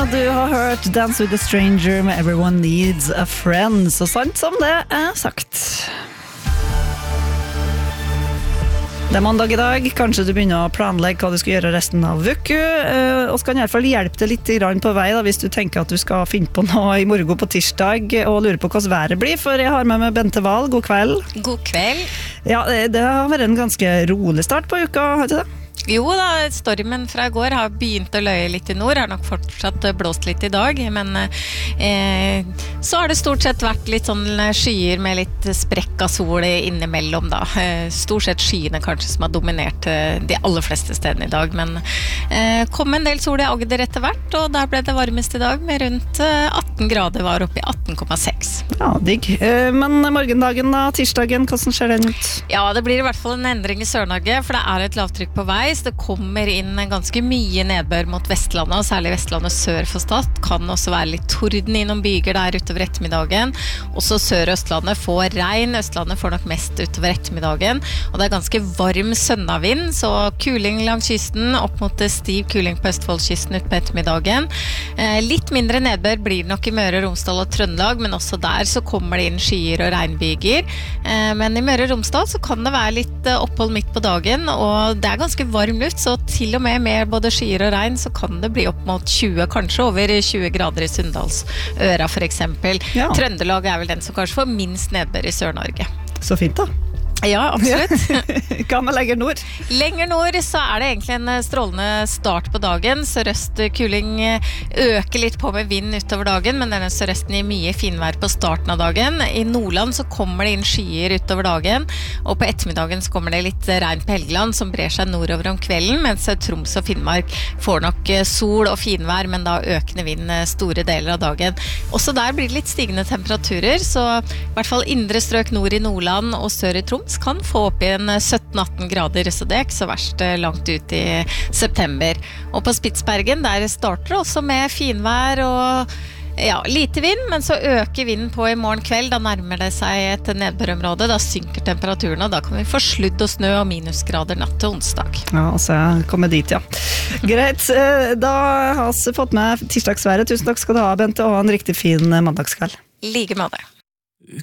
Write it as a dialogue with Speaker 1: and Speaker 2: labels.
Speaker 1: du har hørt Dance with a Stranger med Everyone Needs a Friend. Så sant som det sagt. Det mandag i dag. Kanskje du begynner å planlegge hva du skal gjøre resten av uka. Og skal i hvert fall hjelpe deg litt på vei da, hvis du tenker at du skal finne på noe i morgen på tirsdag og lurer på hvordan været blir. For jeg har med meg Bente Wahl. God kveld.
Speaker 2: God kveld.
Speaker 1: Ja, det har vært en ganske rolig start på uka, har ikke det?
Speaker 2: Jo da, stormen fra I går har begynt å løye litt I nord, har nok fortsatt blåst litt I dag, men så har det stort sett vært litt sånn skyer med litt sprekk av sol innimellom da. Stort sett skyene kanskje som har dominert de aller fleste stedene I dag, men kom en del sol I Agder etter hvert, og der ble det varmest I dag med rundt 18 grader, var oppe I 18,6.
Speaker 1: Ja, digg. Men morgendagen da, tirsdagen, hvordan ser den ut?
Speaker 2: Ja, det blir I hvert fall en endring I Sør-Norge, for det et lavtrykk på vei, så det kommer inn ganske mye nedbør mot Vestlandet, og særlig Vestlandet sør for Stad. Kan også være litt torden I noen byger der utover ettermiddagen. Også sør- og Østlandet får regn, Østlandet får nok mest utover ettermiddagen, og det ganske varm sønnavind, så kuling langs kysten, opp mot stiv kuling på Østfoldskysten ut på ettermiddagen. Litt mindre nedbør blir det nok I Møre og Romsdal og Trøndelag, men også der så kommer det inn skyer og regnbyger. Men I Møre og Romsdal så kan det være litt opphold midt på dagen, og det ganske varm luft, så til og med både skyer og regn, så kan det bli opp mot 20, kanskje over 20 grader I Sunndalsøra for eksempel. Ja. Trøndelag vel den som kanskje får minst nedbør I Sør-Norge.
Speaker 1: Så fint da.
Speaker 2: Ja, absolutt.
Speaker 1: Hva med lenger nord?
Speaker 2: Lenger nord så det egentlig en strålende start på dagen. Sørøst kuling øker litt på med vind utover dagen, men denne sørøsten gir mye finvær på starten av dagen. I Nordland så kommer det inn skyer utover dagen, og på ettermiddagen så kommer det litt regn på Helgeland som brer seg nordover om kvelden, mens Troms og Finnmark får nok sol og finvær, men da økende vind store deler av dagen. Også der blir det litt stigende temperaturer, så I hvert fall indre strøk nord I Nordland og sør I Troms kan få opp I en 17-18 grader, så det ikke så verst langt ut I september. Og på Spitsbergen, der starter det også med finvær og ja, lite vind, men så øker vinden på I morgen kveld, da nærmer det seg et nedbørområde, da synker temperaturen, og da kan vi få sludd og snø og minusgrader natt til onsdag.
Speaker 1: Ja, så jeg kommer dit, ja. Greit, da har vi fått med tirsdagsværet. Tusen takk skal du ha, Bente, og en riktig fin mandagskveld.
Speaker 2: Like med det.